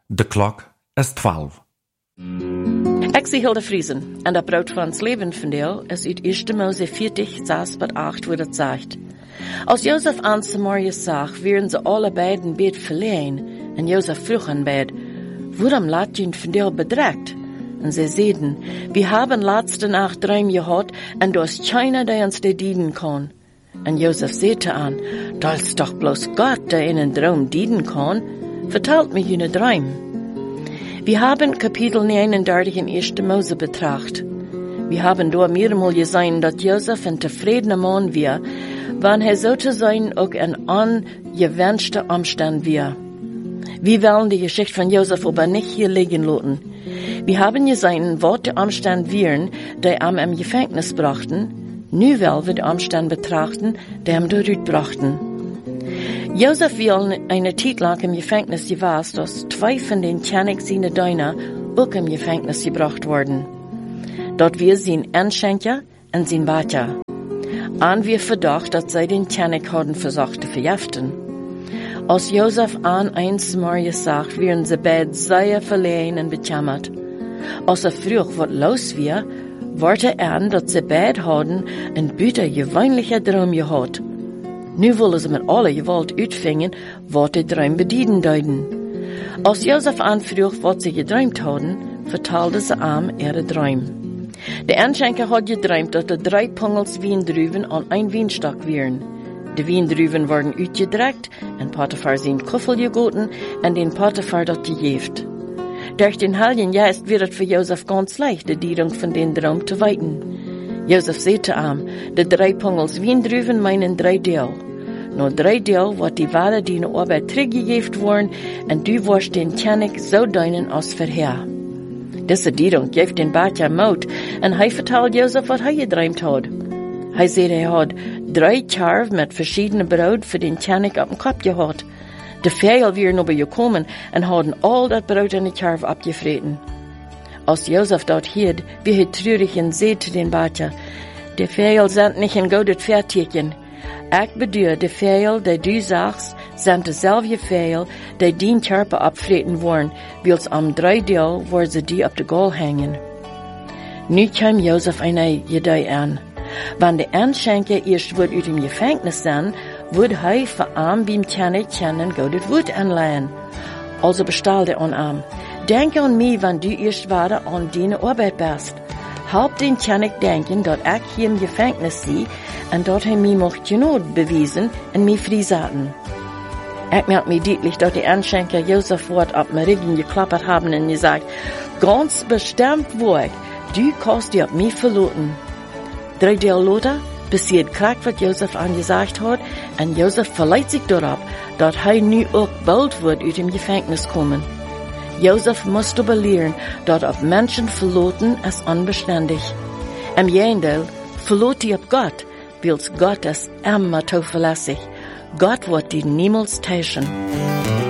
De klok is 12. Ik zie Hilde Friesen, en dat brood van ons leven van deel is uit 1 Mose 40, 6-8, wo dat zegt. Als Jozef aan Samaria zag, werden ze alle beiden beet verleen, en Jozef vroeg aan beid, waarom laat je van deel bedreigt? En ze zeiden, wir haben laatste Nacht Traum gehad, en da ist keiner, der uns de dienen kann. En Jozef sagte an, da ist doch bloß Gott, der in einen Traum dienen kann. Vertelt mir jene Traum. Wir haben Kapitel 39 in 1. Mose betracht. Wir haben da mehrmal gesehen, dass Josef ein zufriedener Mann war, wenn sozusagen auch ein angewünschter Umstand war. Wir wollen die Geschichte von Josef aber nicht hier liegen lassen. Wir haben gesehen, was die Umstände waren, die ihm im Gefängnis brachten. Nu wollen wir die Umstände betrachten, die ihm dort brachten. Josef will eine Zeit lang im Gefängnis gewesen, dass 2 von den Tjanik seine Döner auch im Gefängnis gebracht wurden. Dort wir sein Anschenker und sein Vater. An wir verdacht, dass sie den Tjanik hadden versucht zu vergiften. Als Josef an ein Samaria sagt, werden sie beide sehr verlegen und bejammert. Als frug wat los war, wurde an, dass sie beide hadden ein büter gewöhnlicher Traum gehad. Nu willen ze met alle gewalt uitvingen wat de droom bedienen deuten. Als Jozef aanvroeg wat ze gedroomd hadden, vertelde ze aan ihre droom. De Anschenker had gedroomd dat de 3 pungels wiendruven aan een wienstok waren. De wiendruven worden uitgedrekt en Potiphar zijn kuffel gegoten en den Potiphar dat gegeeft. Durch den Heiligen Geist wird es für Josef ganz leicht, die Diedung von den Traum zu weiten. Josef sagte ihm, de 3 pungels wiendruven meinen 3 Deel. Nur 3 Deel wat die Ware die in de Arbeit teruggegeben worden, en du warst den Tjanik so deinen als verheer. Diese Diedung geeft den Batja Mut, en hij vertelt Josef wat hij gedroomd had. Hij zei hij had 3 Karv met verschiedene brood für den Tjanik op den Kopf gehad. De Vijel waren aber gekommen en hadden al dat brood in de Karv abgefreten. Als Josef dort hielt, wie hij treurig en zei zu den Batja, de Vijel sind nicht ein gutes Pferdtierchen. Ik bedoel, de Vijel, die du sagst, sind dezelfde Vijel, die dien Körper abfreten worden, wils am 3 Deel, waar ze die op de goal hangen. Nu kwam Jozef een idee aan. Wanneer de Anschenker eerst wordt uit dem Gefängnis zijn, wordt hij voor hem beim Tjanik kennen godet Wut aanleihen. Also bestelde aan hem. Denk aan mij, wanneer du eerst ware aan die Arbeit bist. Halb den Tjanik denken, dat ik hier im Gefängnis zie, en dat hij mij mocht genood beweisen en mij vriezaten. Ik merk mij deutlich, dat die Anschenker Jozef wordt op mijn ruggen geklappert haben en gesagt, ganz bestimmt woord, du kannst die op mij verloten. 3 Deel later passiert krak wat Jozef angesagt hat, en Jozef verleiht sich darauf, dat hij nu ook bald wird uit dem Gefängnis kommen. Jozef musste belehren, dat auf Menschen verloten ist unbeständig. Im Gegenteil, verlot die auf Gott, wils Gott ist immer zuverlässig. Gott wird die niemals täuschen.